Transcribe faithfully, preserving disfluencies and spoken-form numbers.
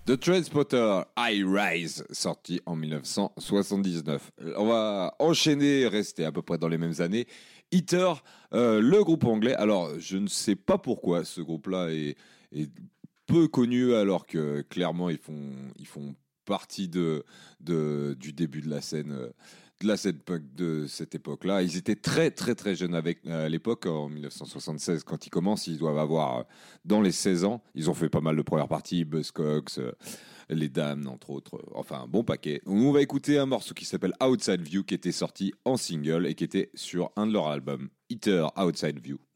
The Trainspotter, I Rise, sorti en dix-neuf cent soixante-dix-neuf. On va enchaîner, rester à peu près dans les mêmes années. Heather, euh, le groupe anglais. Alors, je ne sais pas pourquoi ce groupe-là est, est peu connu, alors que clairement, ils font, ils font partie de, de, du début de la scène, euh, de la scène punk de cette époque-là. Ils étaient très, très, très jeunes avec, à l'époque, en dix-neuf cent soixante-seize, quand ils commencent, ils doivent avoir, euh, dans les seize ans, ils ont fait pas mal de premières parties, Buzzcocks, euh, les Dames, entre autres, euh, enfin, un bon paquet. On va écouter un morceau qui s'appelle Outside View, qui était sorti en single et qui était sur un de leurs albums, Heather, Outside View.